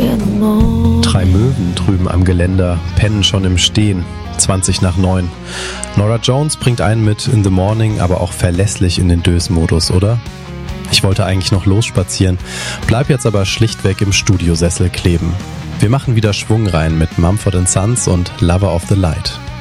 3 Möwen drüben am Geländer pennen schon im Stehen. 20:09. Norah Jones bringt einen mit In the Morning, aber auch verlässlich in den Dös-Modus, oder? Ich wollte eigentlich noch losspazieren, bleib jetzt aber schlichtweg im Studiosessel kleben. Wir machen wieder Schwung rein mit Mumford & Sons und Lover of the Light.